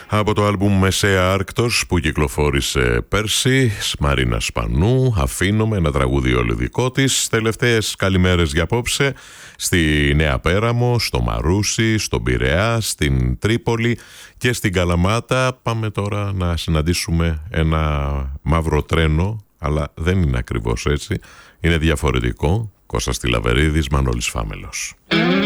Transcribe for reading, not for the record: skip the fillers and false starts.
Από το άλμπουμ Μεσαία Άρκτος που κυκλοφόρησε πέρσι, Μαρίνα Σπανού, αφήνομαι ένα τραγούδι όλο δικό της. Τελευταίες καλημέρες για απόψε στη Νέα Πέραμο, στο Μαρούσι, στον Πειραιά, στην Τρίπολη και στην Καλαμάτα. Πάμε τώρα να συναντήσουμε ένα μαύρο τρένο, αλλά δεν είναι ακριβώς έτσι, είναι διαφορετικό. Κώστας Τηλαβερίδης, Μανώλης Φάμελος.